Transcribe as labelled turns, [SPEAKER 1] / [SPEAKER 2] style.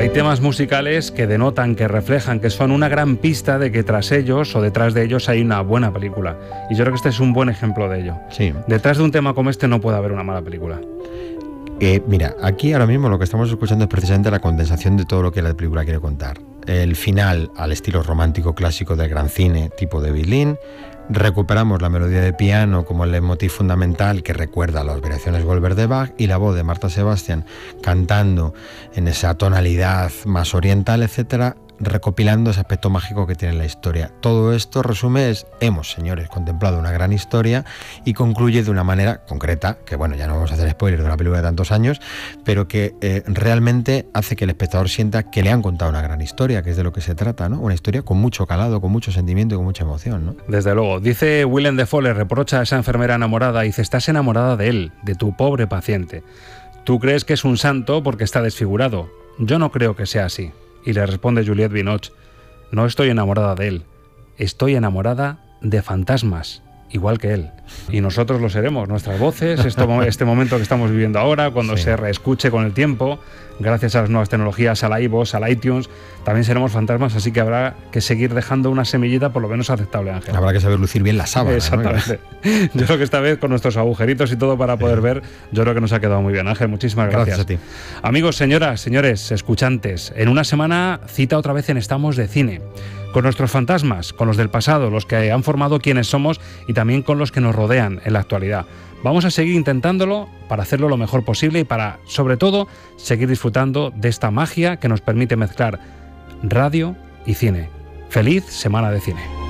[SPEAKER 1] Hay temas musicales que denotan, que reflejan, que son una gran pista de que tras ellos o detrás de ellos hay una buena película. Y yo creo que este es un buen ejemplo de ello.
[SPEAKER 2] Sí.
[SPEAKER 1] Detrás de un tema como este no puede haber una mala película.
[SPEAKER 2] Mira, aquí ahora mismo lo que estamos escuchando es precisamente la condensación de todo lo que la película quiere contar. El final al estilo romántico clásico del gran cine, tipo David Lean. Recuperamos la melodía de piano como el leitmotiv fundamental que recuerda a las variaciones Goldberg de Bach, y la voz de Martha Sebastian cantando en esa tonalidad más oriental, etcétera, recopilando ese aspecto mágico que tiene la historia. Todo esto, resume, es: hemos, señores, contemplado una gran historia, y concluye de una manera concreta, que bueno, ya no vamos a hacer spoiler de una película de tantos años, pero que realmente hace que el espectador sienta que le han contado una gran historia, que es de lo que se trata, ¿no? Una historia con mucho calado, con mucho sentimiento y con mucha emoción, ¿no?
[SPEAKER 1] Desde luego. Dice Willem Dafoe, le reprocha a esa enfermera enamorada, dice: estás enamorada de él, de tu pobre paciente. Tú crees que es un santo porque está desfigurado. Yo no creo que sea así. Y le responde Juliette Binoche: no estoy enamorada de él, estoy enamorada de fantasmas, igual que él. Y nosotros lo seremos, nuestras voces, este momento que estamos viviendo ahora, cuando se reescuche con el tiempo, gracias a las nuevas tecnologías, a la iVoox, al iTunes, también seremos fantasmas, así que habrá que seguir dejando una semillita por lo menos aceptable, Ángel.
[SPEAKER 2] Habrá que saber lucir bien la sábana.
[SPEAKER 1] Exactamente. ¿No? Yo creo que esta vez con nuestros agujeritos y todo para poder ver, yo creo que nos ha quedado muy bien, Ángel. Muchísimas gracias.
[SPEAKER 2] Gracias a ti.
[SPEAKER 1] Amigos, señoras, señores, escuchantes, en una semana cita otra vez en Estamos de Cine, con nuestros fantasmas, con los del pasado, los que han formado quienes somos, y también con los que nos rodean en la actualidad. Vamos a seguir intentándolo para hacerlo lo mejor posible y para, sobre todo, seguir disfrutando de esta magia que nos permite mezclar radio y cine. ¡Feliz Semana de Cine!